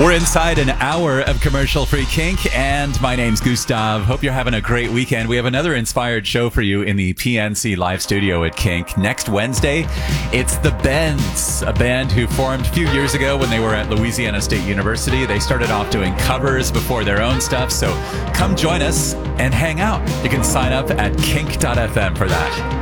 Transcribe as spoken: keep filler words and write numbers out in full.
We're inside an hour of commercial-free kink, and my name's Gustav. Hope you're having a great weekend. We have another inspired show for you in the P N C live studio at Kink. Next Wednesday, it's the Bends, a band who formed a few years ago when they were at Louisiana State University. They started off doing covers before their own stuff, so come join us and hang out. You can sign up at kink dot f m for that.